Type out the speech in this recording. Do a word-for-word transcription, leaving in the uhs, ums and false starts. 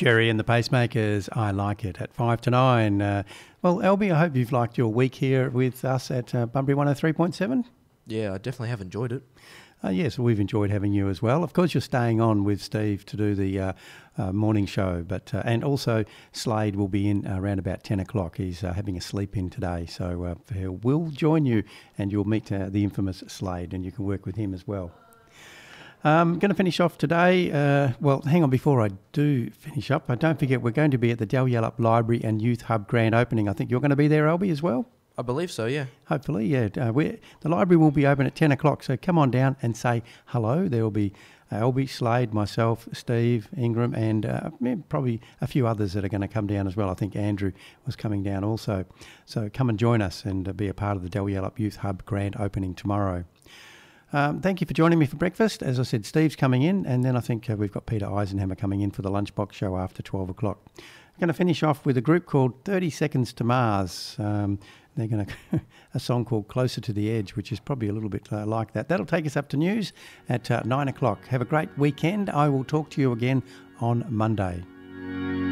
Jerry and the Pacemakers, I Like It, at five to nine. Uh, well, Albie, I hope you've liked your week here with us at uh, Bunbury one oh three point seven. Yeah, I definitely have enjoyed it. Uh, yes, we've enjoyed having you as well. Of course, you're staying on with Steve to do the uh, uh, morning show, but uh, and also Slade will be in uh, around about ten o'clock. He's uh, having a sleep in today, so uh, he will join you and you'll meet uh, the infamous Slade and you can work with him as well. I'm um, going to finish off today. Uh, well, hang on, before I do finish up, uh, don't forget we're going to be at the Dalyellup Library and Youth Hub grand opening. I think you're going to be there, Albie, as well? I believe so, yeah. Hopefully, yeah. Uh, we're, the library will be open at ten o'clock, so come on down and say hello. There will be uh, Albie, Slade, myself, Steve, Ingram, and uh, yeah, probably a few others that are going to come down as well. I think Andrew was coming down also. So come and join us and uh, be a part of the Dalyellup Youth Hub grand opening tomorrow. Um, thank you for joining me for breakfast. As I said, Steve's coming in, and then I think uh, we've got Peter Eisenhammer coming in for the lunchbox show after twelve o'clock. I'm going to finish off with a group called thirty seconds to Mars. Um, they're going to a song called Closer to the Edge, which is probably a little bit uh, like that. That'll take us up to news at uh, nine o'clock. Have a great weekend. I will talk to you again on Monday.